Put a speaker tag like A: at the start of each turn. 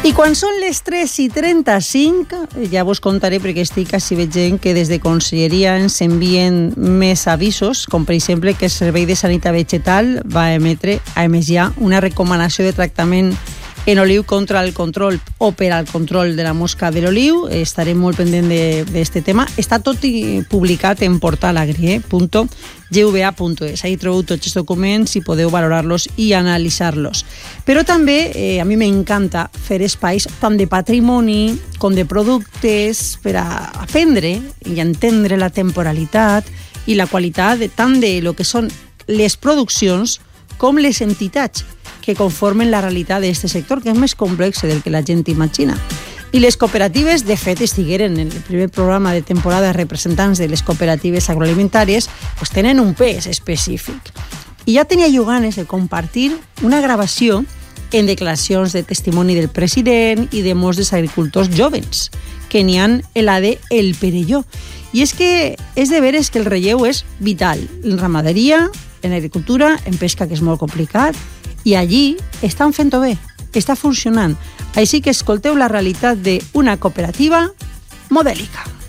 A: I quan són les 3:35, ja vos contaré, perquè estic així veient que des de Conselleria ens envien més avisos, com per exemple que el Servei de Sanitat Vegetal va emetre, a més ja, una recomanació de tractament en oliu contra el control o per al control de la mosca de l'oliu. Estarem molt pendent d'aquest tema. Està tot publicat en portalagri.gva.es. Ahí trobeu tots els documents i podeu valorar-los i analitzar-los. Però també a mi m'encanta fer espais tant de patrimoni com de productes per a aprendre i entendre la temporalitat i la qualitat tant de lo que són les produccions com les entitats que conformen la realitat d'aquest sector, que és més complex del que la gent imagina. I les cooperatives, de fet, estigueren en el primer programa de temporada representants de les cooperatives agroalimentàries, pues tenen un pes específic. I ja tenia jo ganes de compartir una gravació en declaracions de testimoni del president i de molts dels agricultors jovens, que n'hi han l'AD El Perelló. I és que és de veres que el relleu és vital en ramaderia, en agricultura, en pesca, que és molt complicat, i allí estan fent-ho bé, està funcionant. Així que escolteu la realitat d'una cooperativa modèlica.